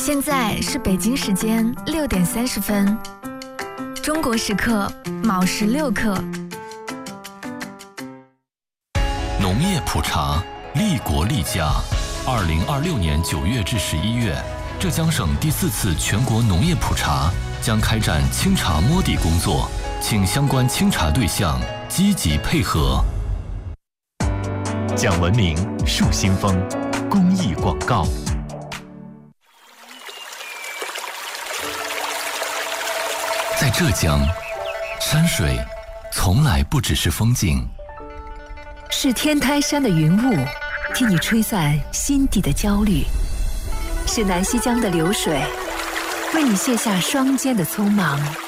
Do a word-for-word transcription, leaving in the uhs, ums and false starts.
现在是北京时间六点三十分，中国时刻卯时六刻。 农业普查，利国利家。二零二六年九月至十一月，浙江省第四次全国农业普查将开展清查摸底工作，请相关清查对象积极配合。 讲文明树新风，公益广告。 在浙江，山水从来不只是风景， 是天台山的云雾替你吹散心底的焦虑，是南溪江的流水为你卸下双肩的匆忙。